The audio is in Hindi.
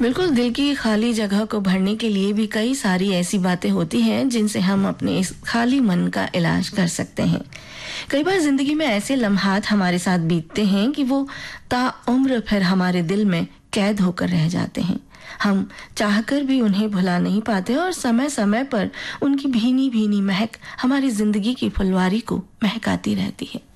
बिल्कुल, दिल की खाली जगह को भरने के लिए भी कई सारी ऐसी बातें होती हैं जिनसे हम अपने इस खाली मन का इलाज कर सकते हैं। कई बार ज़िंदगी में ऐसे लम्हात हमारे साथ बीतते हैं कि वो ताउम्र फिर हमारे दिल में कैद होकर रह जाते हैं। हम चाहकर भी उन्हें भुला नहीं पाते और समय-समय पर उनकी भीनी-भीनी महक हमारी ज़िंदगी की फुलवारी को महकाती रहती है।